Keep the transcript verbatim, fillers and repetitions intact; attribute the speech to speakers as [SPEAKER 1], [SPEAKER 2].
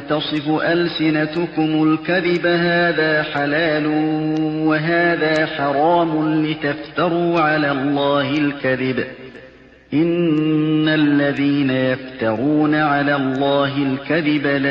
[SPEAKER 1] وتصف ألسنتكم الكذب هذا حلال وهذا حرام لتفتروا على الله الكذب إن الذين يفترون على الله الكذب لا